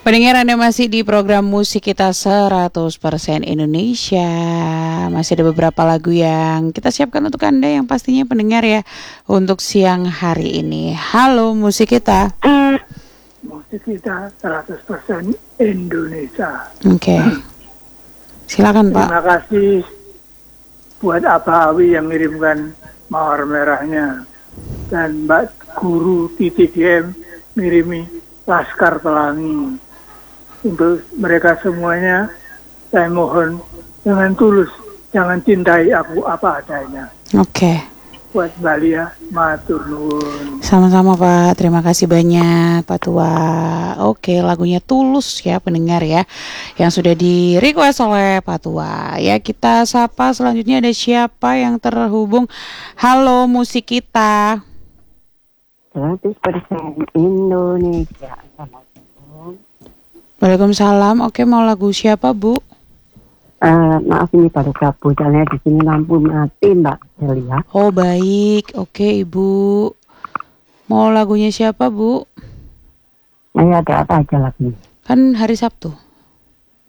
Pendengar, Anda masih di program musik kita 100% Indonesia. Masih ada beberapa lagu yang kita siapkan untuk Anda yang pastinya pendengar ya, untuk siang hari ini. Halo musik kita. Musik kita 100% Indonesia. Oke. Silakan Pak. Terima kasih buat Abah Awi yang mengirimkan mawar merahnya, dan Mbak Guru TTGM ngirimi Laskar Pelangi. Untuk mereka semuanya saya mohon dengan tulus jangan cintai aku apa adanya. Oke. Buat Mbak Lia, matur nuwun. Sama-sama Pak, terima kasih banyak Pak Tua. Oke, lagunya Tulus ya pendengar ya, yang sudah di request oleh Pak Tua. Ya, kita sapa selanjutnya, ada siapa yang terhubung. Halo musik kita. 100% Indonesia. Waalaikumsalam. Oke, mau lagu siapa Bu? Maaf ini baru gabut, soalnya di sini lampu mati Mbak Delia. Oh baik, oke Ibu. Mau lagunya siapa Bu? Ada apa aja lagi? Kan hari Sabtu.